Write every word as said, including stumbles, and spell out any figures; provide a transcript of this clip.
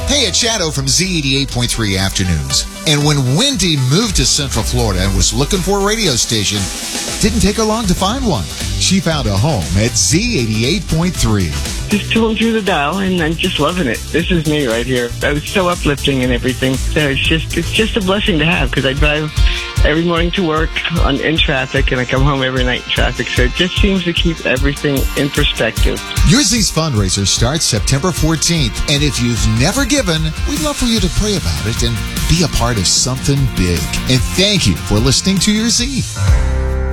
Hey, it's Shadow from Z eighty-eight point three Afternoons. And when Wendy moved to Central Florida and was looking for a radio station, didn't take her long to find one. She found a home at Z eighty-eight point three. Just tooling through the dial, and I'm just loving it. This is me right here. I was so uplifting and everything. So it's just it's just a blessing to have, because I drive every morning to work on in traffic, and I come home every night in traffic. So it just seems to keep everything in perspective. Your Z's fundraiser starts September fourteenth, and if you've never given, we'd love for you to pray about it and be a part of something big. And thank you for listening to Your Z.